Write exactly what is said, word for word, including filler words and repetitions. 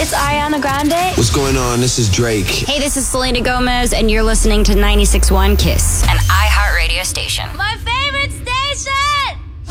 it's Ariana Grande. What's going on? This is Drake. Hey, this is Selena Gomez, and you're listening to ninety-six point one Kiss. And I